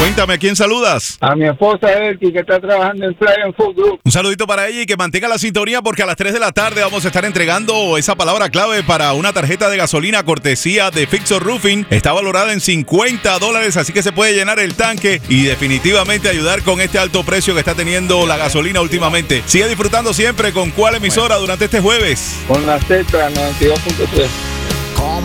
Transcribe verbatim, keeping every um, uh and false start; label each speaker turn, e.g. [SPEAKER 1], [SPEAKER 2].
[SPEAKER 1] Cuéntame, ¿a quién saludas?
[SPEAKER 2] A mi esposa Elki, que está trabajando en Playa en Food Group.
[SPEAKER 1] Un saludito para ella y que mantenga la sintonía porque a las tres de la tarde vamos a estar entregando esa palabra clave para una tarjeta de gasolina cortesía de Fixor Roofing. Está valorada en cincuenta dólares, así que se puede llenar el tanque y definitivamente ayudar con este alto precio que está teniendo la gasolina últimamente. Sigue disfrutando siempre con cuál emisora durante este jueves.
[SPEAKER 2] Con la Z noventa y dos punto tres.